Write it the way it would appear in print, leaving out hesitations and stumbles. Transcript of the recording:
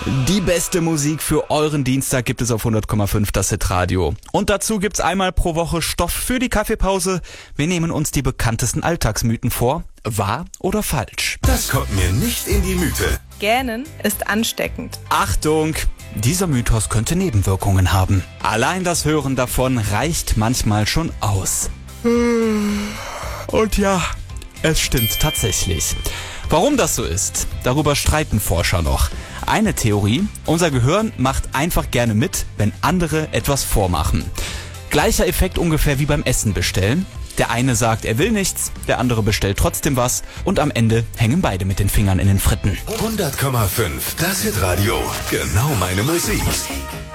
Die beste Musik für euren Dienstag gibt es auf 100,5 das Hitradio. Und dazu gibt's einmal pro Woche Stoff für die Kaffeepause. Wir nehmen uns die bekanntesten Alltagsmythen vor. Wahr oder falsch? Das kommt mir nicht in die Müte. Gähnen ist ansteckend. Achtung! Dieser Mythos könnte Nebenwirkungen haben. Allein das Hören davon reicht manchmal schon aus. Und ja, es stimmt tatsächlich. Warum das so ist, darüber streiten Forscher noch. Eine Theorie: Unser Gehirn macht einfach gerne mit, wenn andere etwas vormachen. Gleicher Effekt ungefähr wie beim Essen bestellen. Der eine sagt, er will nichts, der andere bestellt trotzdem was und am Ende hängen beide mit den Fingern in den Fritten. 100,5 das Hitradio. Genau meine Musik.